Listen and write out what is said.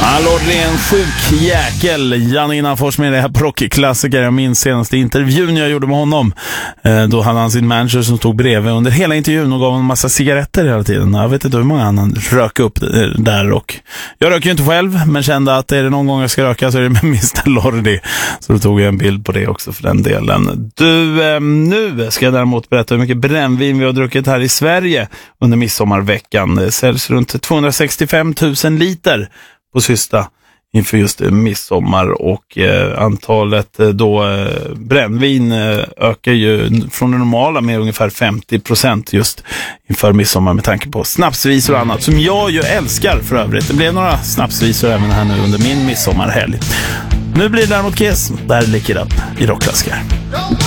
Lord, sjuk jäkel. Janina Fors med det här rockklassiker. Jag minns senaste intervjun jag gjorde med honom. Då hade han sin manager som tog bredvid under hela intervjun och gav en massa cigaretter hela tiden. Jag vet inte hur många han rök upp där. Och jag röker ju inte själv, men kände att är det någon gång jag ska röka så är det med Mr. Lordi. Så då tog jag en bild på det också för den delen. Nu ska jag däremot berätta hur mycket brännvin vi har druckit här i Sverige under midsommarveckan. Det säljs runt 265 000 liter på Systa inför just midsommar, och antalet brännvin ökar ju från det normala med ungefär 50% just inför midsommar med tanke på snapsvisor och annat som jag ju älskar för övrigt. Det blev några snapsvisor även här nu under min midsommarhelg. Nu blir det däremot Kes, där Lick It Up i rockklassiker.